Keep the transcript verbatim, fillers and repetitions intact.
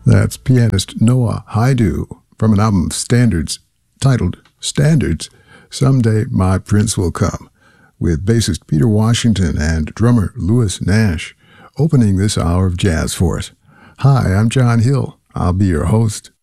That's pianist Noah Haidu from an album of standards titled Standards, Someday My Prince Will Come, with bassist Peter Washington and drummer Louis Nash opening this hour of jazz for us. Hi, I'm John Hill. I'll be your host